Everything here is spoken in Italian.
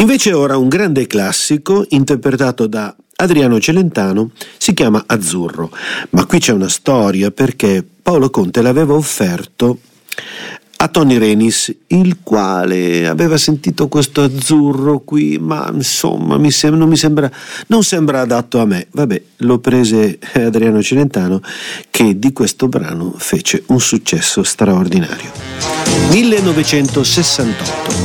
Invece ora un grande classico interpretato da Adriano Celentano, si chiama Azzurro, ma qui c'è una storia perché Paolo Conte l'aveva offerto a Tony Renis, il quale aveva sentito questo azzurro qui, ma insomma non sembra adatto a me. Vabbè, lo prese Adriano Celentano, che di questo brano fece un successo straordinario. 1968.